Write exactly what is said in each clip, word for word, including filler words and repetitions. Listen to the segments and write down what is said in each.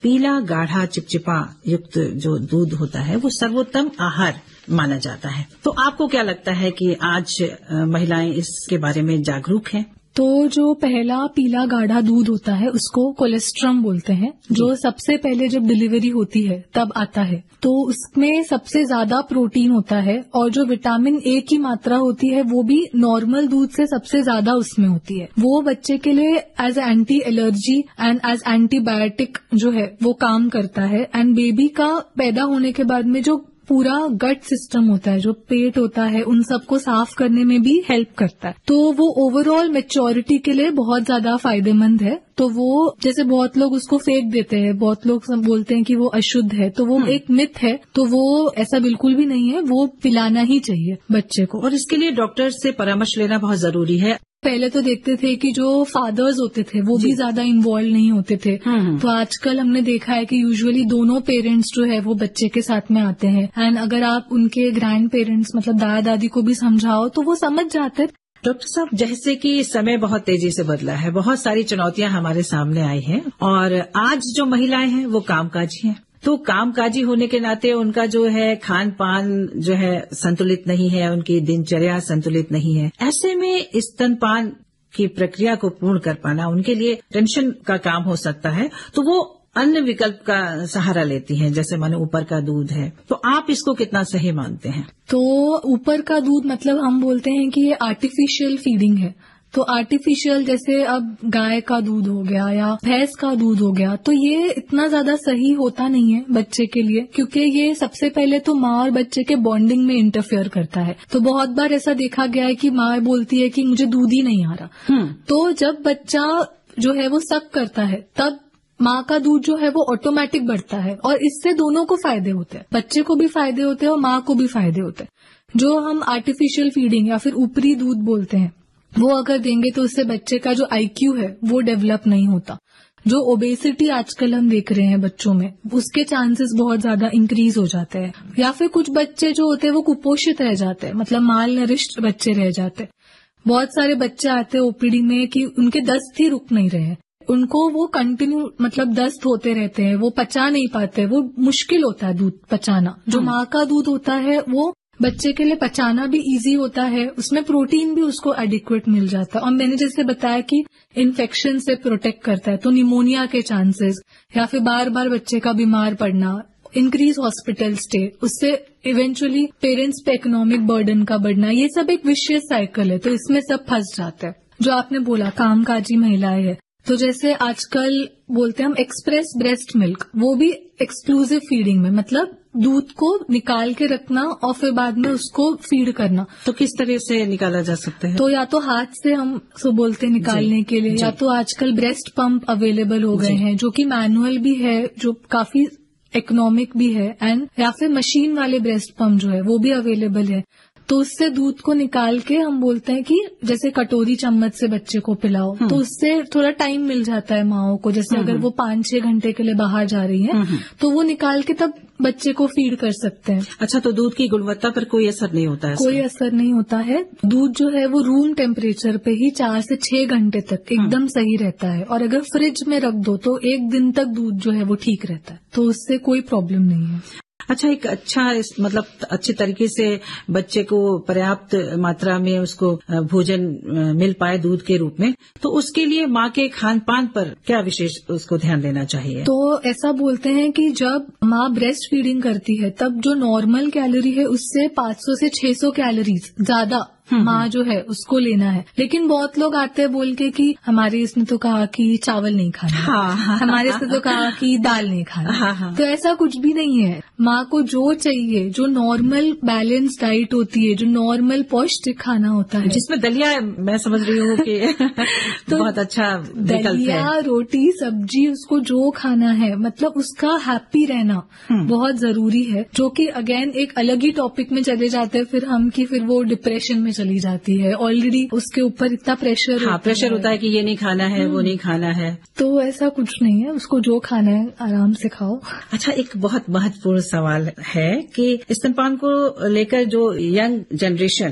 पीला गाढ़ा चिपचिपा युक्त जो दूध होता है वो सर्वोत्तम आहार माना जाता है। तो आपको क्या लगता है कि आज महिलाएं इसके बारे में जागरूक हैं? तो जो पहला पीला गाढ़ा दूध होता है उसको कोलेस्ट्रम बोलते हैं, जो सबसे पहले जब डिलीवरी होती है तब आता है। तो उसमें सबसे ज्यादा प्रोटीन होता है और जो विटामिन ए की मात्रा होती है वो भी नॉर्मल दूध से सबसे ज्यादा उसमें होती है। वो बच्चे के लिए as anti allergy and as antibiotic जो है वो काम करता है। एंड बेबी का पैदा होने के बाद में जो पूरा गट सिस्टम होता है, जो पेट होता है, उन सबको साफ करने में भी हेल्प करता है। तो वो ओवरऑल मैच्योरिटी के लिए बहुत ज्यादा फायदेमंद है। तो वो जैसे बहुत लोग उसको फेंक देते हैं, बहुत लोग बोलते हैं कि वो अशुद्ध है, तो वो एक मिथ है। तो वो ऐसा बिल्कुल भी नहीं है, वो पिलाना ही चाहिए बच्चे को। और इसके लिए डॉक्टर से परामर्श लेना बहुत जरूरी है। पहले तो देखते थे कि जो फादर्स होते थे वो भी ज्यादा इन्वॉल्व नहीं होते थे। तो आजकल हमने देखा है कि यूजुअली दोनों पेरेंट्स जो है वो बच्चे के साथ में आते हैं। एंड अगर आप उनके ग्रैंड पेरेंट्स मतलब दादा दादी को भी समझाओ तो वो समझ जाते। डॉक्टर साहब, जैसे कि समय बहुत तेजी से बदला है, बहुत सारी चुनौतियां हमारे सामने आई हैं और आज जो महिलाएं हैं वो कामकाजी हैं। तो कामकाजी होने के नाते उनका जो है खान पान जो है संतुलित नहीं है, उनकी दिनचर्या संतुलित नहीं है। ऐसे में स्तनपान की प्रक्रिया को पूर्ण कर पाना उनके लिए टेंशन का काम हो सकता है। तो वो अन्य विकल्प का सहारा लेती हैं, जैसे मानो ऊपर का दूध है। तो आप इसको कितना सही मानते हैं? तो ऊपर का दूध मतलब हम बोलते हैं कि ये आर्टिफिशियल फीडिंग है। तो आर्टिफिशियल जैसे अब गाय का दूध हो गया या भैंस का दूध हो गया, तो ये इतना ज्यादा सही होता नहीं है बच्चे के लिए, क्योंकि ये सबसे पहले तो माँ और बच्चे के बॉन्डिंग में इंटरफेयर करता है। तो बहुत बार ऐसा देखा गया है कि माँ बोलती है कि मुझे दूध ही नहीं आ रहा। तो जब बच्चा जो है वो सक करता है तब माँ का दूध जो है वो ऑटोमेटिक बढ़ता है और इससे दोनों को फायदे होते हैं, बच्चे को भी फायदे होते हैं और माँ को भी फायदे होते हैं। जो हम आर्टिफिशियल फीडिंग या फिर ऊपरी दूध बोलते हैं वो अगर देंगे तो उससे बच्चे का जो आईक्यू है वो डेवलप नहीं होता। जो ओबेसिटी आजकल हम देख रहे हैं बच्चों में, उसके चांसेस बहुत ज्यादा इंक्रीज हो जाते हैं। या फिर कुछ बच्चे जो होते हैं वो कुपोषित रह जाते हैं, मतलब माल नरिष्ट बच्चे रह जाते हैं। बहुत सारे बच्चे आते हैं ओपीडी में कि उनके दस्त ही रुक नहीं रहे हैं, उनको वो कंटिन्यू मतलब दस्त होते रहते हैं, वो पचा नहीं पाते, वो मुश्किल होता है दूध पचाना। जो माँ का दूध होता है वो बच्चे के लिए पचाना भी इजी होता है, उसमें प्रोटीन भी उसको एडिक्वेट मिल जाता है। और मैंने जैसे बताया कि इन्फेक्शन से प्रोटेक्ट करता है, तो निमोनिया के चांसेस या फिर बार बार बच्चे का बीमार पड़ना, इंक्रीज हॉस्पिटल स्टे, उससे इवेंचुअली पेरेंट्स पे इकोनॉमिक बर्डन का बढ़ना, ये सब एक विशियस साइकिल है। तो इसमें सब फंस जाते हैं। जो आपने बोला कामकाजी महिलाएं है, तो जैसे आजकल बोलते हैं हम एक्सप्रेस ब्रेस्ट मिल्क, वो भी एक्सक्लूसिव फीडिंग में, मतलब दूध को निकाल के रखना और फिर बाद में उसको फीड करना। तो किस तरह से निकाला जा सकता है? तो या तो हाथ से हम सो बोलते हैं निकालने के लिए, या तो आजकल ब्रेस्ट पंप अवेलेबल हो गए हैं जो कि मैनुअल भी है, जो काफी इकोनॉमिक भी है, एंड या फिर मशीन वाले ब्रेस्ट पंप जो है वो भी अवेलेबल है। तो उससे दूध को निकाल के हम बोलते हैं कि जैसे कटोरी चम्मच से बच्चे को पिलाओ, तो उससे थोड़ा टाइम मिल जाता है माओ को। जैसे अगर वो पांच छह घंटे के लिए बाहर जा रही है तो वो निकाल के तब बच्चे को फीड कर सकते हैं। अच्छा, तो दूध की गुणवत्ता पर कोई असर नहीं होता है? कोई असर नहीं होता है। दूध जो है वो रूम टेम्परेचर पे ही चार से छह घंटे तक एकदम सही रहता है, और अगर फ्रिज में रख दो तो एक दिन तक दूध जो है वो ठीक रहता है, तो उससे कोई प्रॉब्लम नहीं है। अच्छा, एक अच्छा मतलब अच्छे तरीके से बच्चे को पर्याप्त मात्रा में उसको भोजन मिल पाए दूध के रूप में, तो उसके लिए माँ के खान पान पर क्या विशेष उसको ध्यान देना चाहिए? तो ऐसा बोलते हैं कि जब माँ ब्रेस्ट फीडिंग करती है तब जो नॉर्मल कैलोरी है उससे पाँच सौ से छह सौ कैलोरीज ज्यादा माँ जो है उसको लेना है। लेकिन बहुत लोग आते हैं बोल के कि हमारे इसने तो कहा कि चावल नहीं खाना, हाँ, हाँ, हमारे इसने तो कहा कि दाल नहीं खाना, हाँ, हाँ, तो ऐसा कुछ भी नहीं है। माँ को जो चाहिए, जो नॉर्मल बैलेंस डाइट होती है, जो नॉर्मल पौष्टिक खाना होता है, जिसमें दलिया मैं समझ रही हूँ कि तो बहुत अच्छा दलिया, रोटी, सब्जी, उसको जो खाना है, मतलब उसका हैप्पी रहना बहुत जरूरी है। जो कि अगेन एक अलग ही टॉपिक में चले जाते हैं फिर हम कि फिर वो डिप्रेशन में चली जाती है। ऑलरेडी उसके ऊपर इतना प्रेशर हाँ, प्रेशर होता है कि ये नहीं खाना है, वो नहीं खाना है। तो ऐसा कुछ नहीं है, उसको जो खाना है आराम से खाओ। अच्छा, एक बहुत महत्वपूर्ण सवाल है कि स्तनपान को लेकर जो यंग जनरेशन है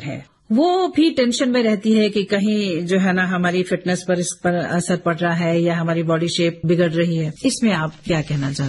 वो भी टेंशन में रहती है कि कहीं जो है ना हमारी फिटनेस पर इस पर असर पड़ रहा है या हमारी बॉडी शेप बिगड़ रही है। इसमें आप क्या कहना चाहते हैं?